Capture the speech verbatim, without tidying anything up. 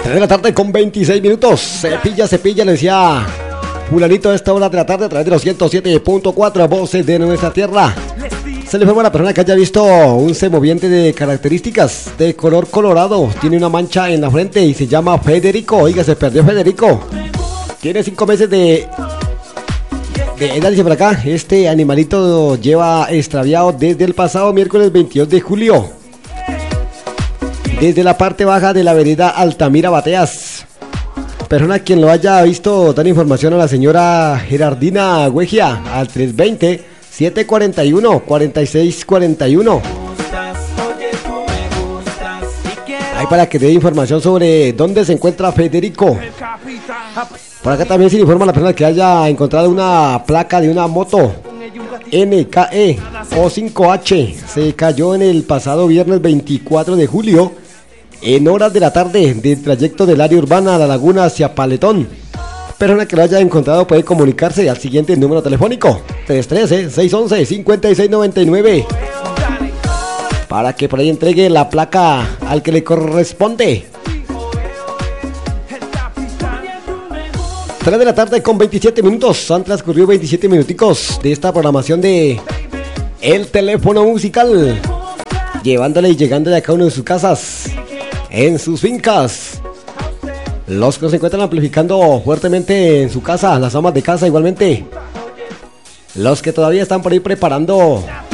tres de la tarde con veintiséis minutos. Cepilla, cepilla, le decía fulanito a esta hora de la tarde a través de los ciento siete punto cuatro voces de nuestra tierra. Se le informa a la persona que haya visto un semoviente de características de color colorado. Tiene una mancha en la frente y se llama Federico. Oiga, se perdió Federico. Tiene cinco meses de... de edad, dice por acá. Este animalito lleva extraviado desde el pasado miércoles veintidós de julio. Desde la parte baja de la vereda Altamira Bateas. Persona quien lo haya visto, dan información a la señora Gerardina Huegia al tres veinte, siete cuarenta y uno, cuarenta y seis cuarenta y uno. Ahí para que dé información sobre dónde se encuentra Federico. Por acá también se le informa a la persona que haya encontrado una placa de una moto N K E O cinco H. Se cayó en el pasado viernes veinticuatro de julio en horas de la tarde del trayecto del área urbana a La Laguna hacia Paletón. Persona que lo haya encontrado puede comunicarse al siguiente número telefónico: tres uno tres, seis uno uno, cinco seis nueve nueve, para que por ahí entregue la placa al que le corresponde. tres de la tarde con veintisiete minutos. Han transcurrido veintisiete minuticos de esta programación de El Teléfono Musical, llevándole y llegándole a cada uno de sus casas, en sus fincas. Los que se encuentran amplificando fuertemente en su casa, las amas de casa igualmente. Los que todavía están por ahí preparando